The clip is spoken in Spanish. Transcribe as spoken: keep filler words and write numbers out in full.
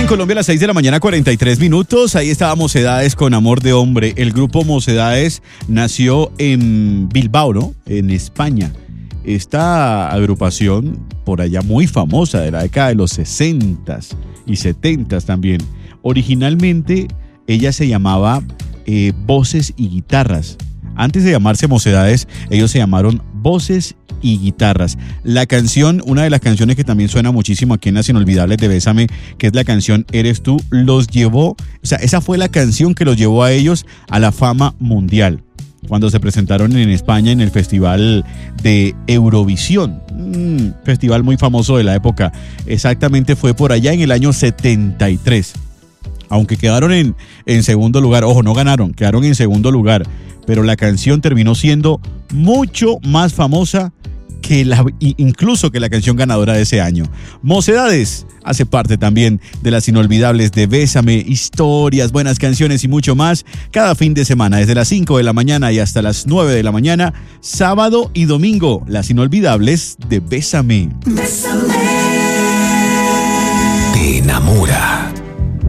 en Colombia a las seis de la mañana, cuarenta y tres minutos. Ahí estaba Mocedades con Amor de Hombre. El grupo Mocedades nació en Bilbao, ¿no? En España. Esta agrupación, por allá muy famosa, de la década de los sesentas y setentas también. Originalmente, ella se llamaba eh, Voces y Guitarras. Antes de llamarse Mocedades, ellos se llamaron Voces y Guitarras. La canción, una de las canciones que también suena muchísimo aquí en Las Inolvidables de Bésame, que es la canción Eres Tú, los llevó, o sea, esa fue la canción que los llevó a ellos a la fama mundial. Cuando se presentaron en España en el Festival de Eurovisión, un festival muy famoso de la época. Exactamente fue por allá en el año setenta y tres. Aunque quedaron en, en segundo lugar, ojo, no ganaron, quedaron en segundo lugar, pero la canción terminó siendo mucho más famosa que la, incluso que la canción ganadora de ese año. Mocedades hace parte también de Las Inolvidables de Bésame, historias, buenas canciones y mucho más, cada fin de semana, desde las cinco de la mañana y hasta las nueve de la mañana, sábado y domingo, Las Inolvidables de Bésame. Bésame. Te enamora.